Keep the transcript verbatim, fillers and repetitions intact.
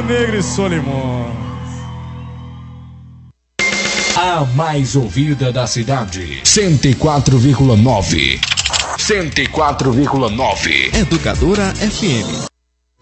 Negro e Solimões. A mais ouvida da cidade. cento e quatro vírgula nove. cento e quatro vírgula nove. Educadora F M.